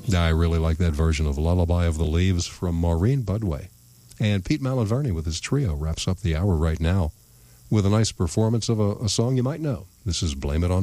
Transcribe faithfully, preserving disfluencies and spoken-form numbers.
I really like that version of Lullaby of the Leaves from Maureen Budway. And Pete Malaverni with his trio wraps up the hour right now with a nice performance of a, a song you might know. This is Blame It On